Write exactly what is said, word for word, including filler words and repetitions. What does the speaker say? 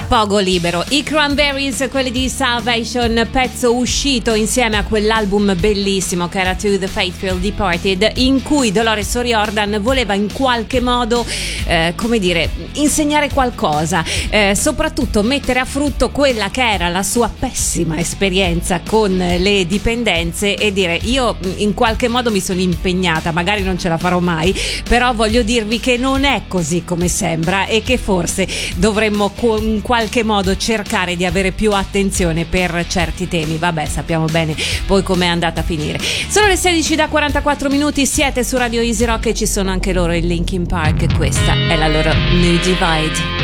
Pogo libero. I Cranberries, quelli di Salvation, pezzo uscito insieme a quell'album bellissimo che era To the Faithful Departed, in cui Dolores O'Riordan voleva in qualche modo eh, come dire, insegnare qualcosa, eh, soprattutto mettere a frutto quella che era la sua pessima esperienza con le dipendenze e dire: io in qualche modo mi sono impegnata, magari non ce la farò mai, però voglio dirvi che non è così come sembra e che forse dovremmo in qualche modo cercare di avere più attenzione per certi temi. Vabbè, sappiamo bene poi com'è andata a finire. Sono le sedici da quarantaquattro minuti, siete su Radio Easy Rock e ci sono anche loro, il Linkin Park. Questa è la loro New Divide.